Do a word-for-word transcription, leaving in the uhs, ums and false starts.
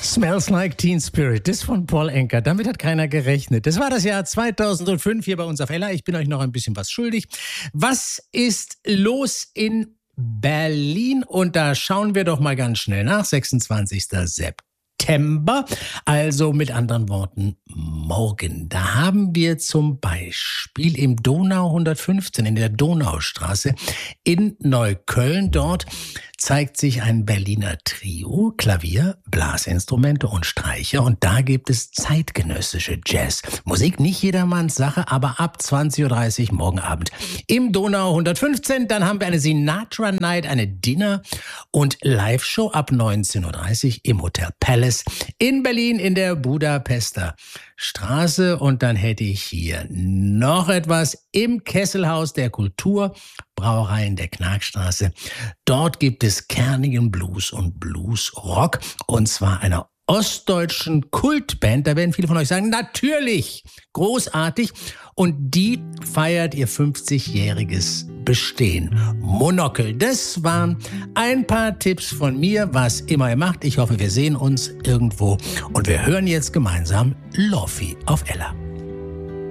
Smells Like Teen Spirit, das von Paul Anka. Damit hat keiner gerechnet. Das war das Jahr zweitausendfünf hier bei uns auf Ella. Ich bin euch noch ein bisschen was schuldig. Was ist los in Berlin? Und da schauen wir doch mal ganz schnell nach. sechsundzwanzigster September. Also mit anderen Worten, morgen. Da haben wir zum Beispiel im Donau hundertfünfzehn in der Donaustraße in Neukölln. Dort zeigt sich ein Berliner Trio, Klavier, Blasinstrumente und Streicher. Und da gibt es zeitgenössische Jazz. Musik nicht jedermanns Sache, aber ab zwanzig Uhr dreißig morgen Abend im Donau hundertfünfzehn. Dann haben wir eine Sinatra Night, eine Dinner- und Live-Show ab neunzehn Uhr dreißig im Hotel Palace in Berlin in der Budapester Straße. Und dann hätte ich hier noch etwas im Kesselhaus der Kultur, Brauerei in der Knarkstraße. Dort gibt es kernigen Blues und Bluesrock, und zwar einer ostdeutschen Kultband. Da werden viele von euch sagen, natürlich, großartig. Und die feiert ihr fünfzigjähriges Bestehen. Monokel, das waren ein paar Tipps von mir, was immer ihr macht. Ich hoffe, wir sehen uns irgendwo und wir hören jetzt gemeinsam Lofi auf Ella.